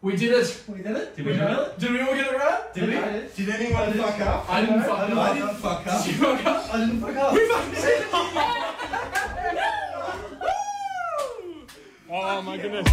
We did it. We did it. Did we do it? Did we all get it right? Did we? I did. Did anyone fuck up? I didn't fuck up. I didn't fuck up. Did you fuck up? I didn't fuck up. We fucking did it. Oh my goodness.